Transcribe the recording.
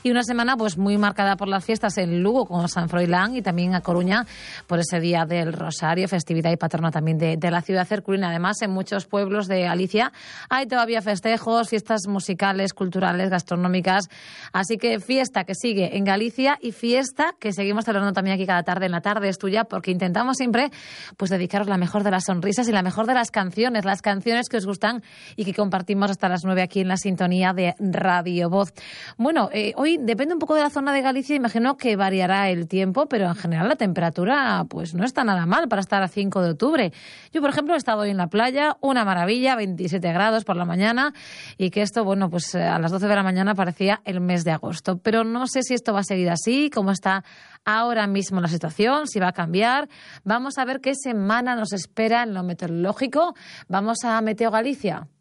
Y una semana pues muy marcada por las fiestas en Lugo con San Froilán y también a Coruña por ese Día del Rosario, festividad y patrona también de la ciudad herculina. Además, en muchos pueblos de Galicia hay todavía festejos, fiestas musicales, culturales, gastronómicas. Así que fiesta que sigue en Galicia y fiesta que seguimos celebrando también aquí cada tarde en la tarde es tuya, porque intentamos siempre pues dedicaros la mejor de las sonrisas y la mejor de las canciones que os gustan y que compartimos hasta las 9 aquí en la sintonía de Radio Voz. Bueno, hoy depende un poco de la zona de Galicia, imagino que variará el tiempo, pero en general la temperatura pues no está nada mal para estar a 5 de octubre. Yo, por ejemplo, he estado hoy en la playa, una maravilla, 27 grados por la mañana, y que esto, bueno, pues a las 12 de la mañana parecía el mes de agosto. Pero no sé si esto va a seguir así, cómo está ahora mismo la situación, si va a cambiar. Vamos a ver qué semana nos espera en lo meteorológico. Vamos a Meteo Galicia.